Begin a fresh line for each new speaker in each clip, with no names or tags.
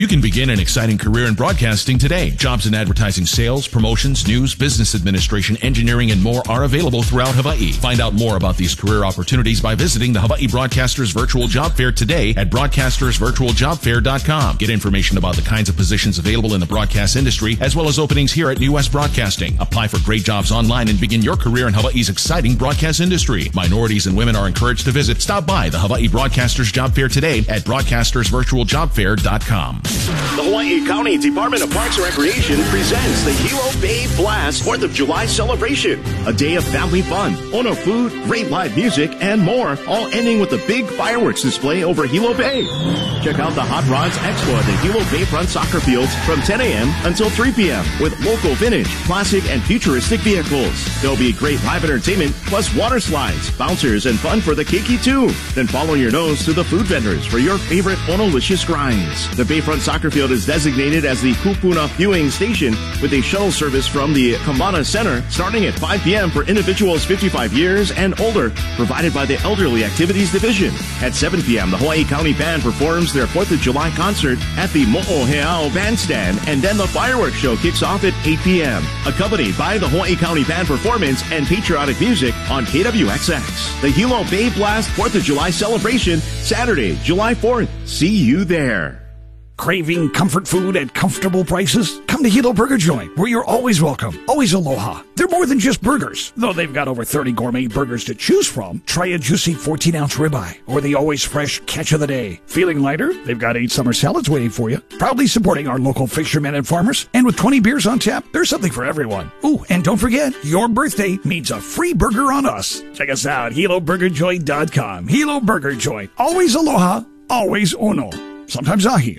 You can begin an exciting career in broadcasting today. Jobs in advertising, sales, promotions, news, business administration, engineering, and more are available throughout Hawaii. Find out more about these career opportunities by visiting the Hawaii Broadcasters Virtual Job Fair today at broadcastersvirtualjobfair.com. Get information about the kinds of positions available in the broadcast industry, as well as openings here at New West Broadcasting. Apply for great jobs online and begin your career in Hawaii's exciting broadcast industry. Minorities and women are encouraged to visit. Stop by the Hawaii Broadcasters Job Fair today at broadcastersvirtualjobfair.com.
The Hawaii County Department of Parks and Recreation presents the Hilo Bay Blast 4th of July celebration. A day of family fun, Ono food, great live music, and more, all ending with a big fireworks display over Hilo Bay. Check out the Hot Rods Expo at the Hilo Bayfront Soccer Fields from 10 a.m. until 3 p.m. with local vintage, classic, and futuristic vehicles. There'll be great live entertainment, plus water slides, bouncers, and fun for the keiki too. Then follow your nose to the food vendors for your favorite Ono-licious grinds. The Bayfront Soccer Field is designated as the Kupuna Viewing Station with a shuttle service from the Kamana Center starting at 5 p.m. for individuals 55 years and older, provided by the Elderly Activities Division. At 7 p.m., the Hawaii County Band performs their 4th of July concert at the Mo'oheau Bandstand, and then the fireworks show kicks off at 8 p.m., accompanied by the Hawaii County Band performance and patriotic music on KWXX. The Hilo Bay Blast 4th of July celebration, Saturday, July 4th. See you there.
Craving comfort food at comfortable prices? Come to Hilo Burger Joint, where you're always welcome, always aloha. They're more than just burgers. Though they've got over 30 gourmet burgers to choose from, try a juicy 14-ounce ribeye or the always fresh catch of the day. Feeling lighter? They've got 8 summer salads waiting for you. Proudly supporting our local fishermen and farmers. And with 20 beers on tap, there's something for everyone. Ooh, and don't forget, your birthday means a free burger on us. Check us out, HiloBurgerJoint.com. Hilo Burger Joint. Always aloha, always ono. Sometimes ahi.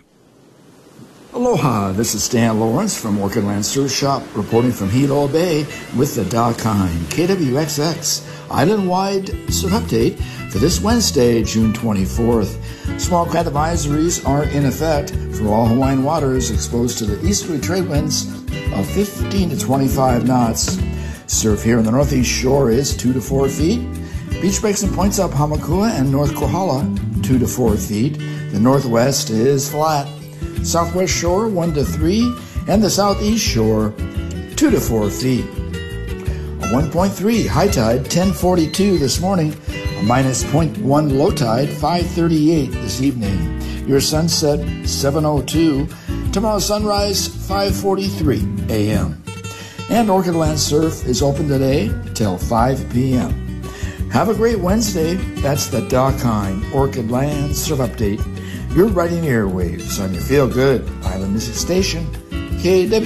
Aloha, this is Stan Lawrence from Orchidland Surf Shop reporting from Hilo Bay with the Dakine KWXX Island-wide surf update for this Wednesday, June 24th. Small craft advisories are in effect for all Hawaiian waters exposed to the easterly trade winds of 15 to 25 knots. Surf here on the northeast shore is 2 to 4 feet. Beach breaks and points up Hamakua and North Kohala 2 to 4 feet. The northwest is flat. Southwest shore 1 to 3, and the southeast shore 2 to 4 feet. A 1.3 high tide 10:42 this morning, a minus 0.1 low tide 5:38 this evening. Your sunset 7:02, tomorrow's sunrise 5:43 a.m. And Orchidland Surf is open today till 5 p.m. Have a great Wednesday. That's the Dakine Orchidland Surf Update. You're riding airwaves on your feel-good Island Music Station, KW.